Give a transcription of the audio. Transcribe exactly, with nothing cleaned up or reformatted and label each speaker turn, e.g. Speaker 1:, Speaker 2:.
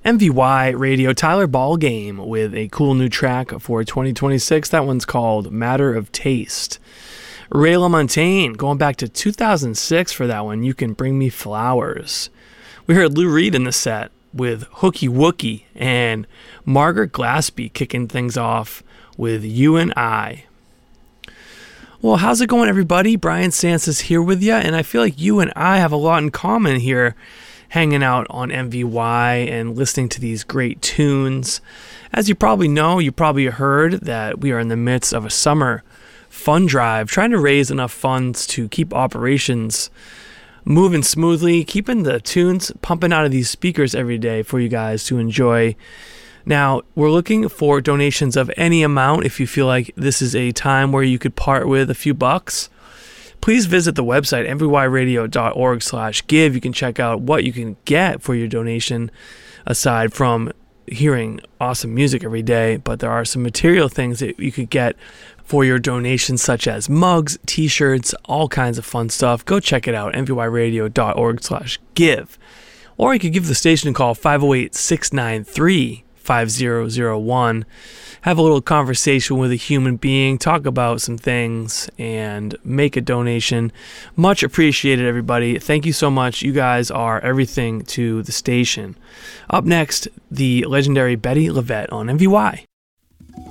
Speaker 1: M V Y Radio, Tyler Ballgame with a cool new track for twenty twenty-six. That one's called Matter of Taste. Ray LaMontagne, going back to two thousand six for that one, You Can Bring Me Flowers. We heard Lou Reed in the set with Hooky Wookie, and Margaret Glaspie kicking things off with You and I. Well, how's it going, everybody? Brian Sands here with you, and I feel like you and I have a lot in common here, hanging out on M V Y and listening to these great tunes. As you probably know, you probably heard that we are in the midst of a summer fund drive, trying to raise enough funds to keep operations moving smoothly, keeping the tunes pumping out of these speakers every day for you guys to enjoy. Now, we're looking for donations of any amount. If you feel like this is a time where you could part with a few bucks, please visit the website, m v y radio dot org slash give. You can check out what you can get for your donation, aside from hearing awesome music every day. But there are some material things that you could get for your donations, such as mugs, t-shirts, all kinds of fun stuff. Go check it out, m v y radio dot org slash give. Or you could give the station a call, five oh eight, six nine three, five oh oh one. Have a little conversation with a human being, talk about some things, and make a donation. Much appreciated, everybody. Thank you so much. You guys are everything to the station. Up next, the legendary Betty LaVette on M V Y.